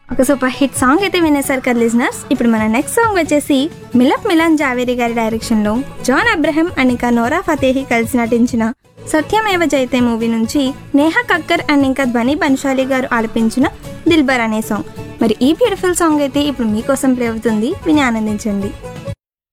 ఒక super hit song అయితే వినేశారు కదా లిజనర్స్. ఇప్పుడు మన నెక్స్ట్ సాంగ్ వచ్చేసి మిలప్ మిలన్ జావేరి గారి డైరెక్షన్ లో జాన్ అబ్రహం అండ్ ఇంకా నోరా ఫతేహి కలిసి నటించిన సత్యమేవ జయతే మూవీ నుంచి నేహా కక్కర్ అండ్ ఇంకా ధ్వని బన్శాలి గారు ఆలపించిన దిల్బర్ అనే సాంగ్. మరి ఈ బ్యూటిఫుల్ సాంగ్ అయితే ఇప్పుడు మీకోసం ప్లే అవుతుంది, విని ఆనందించండి.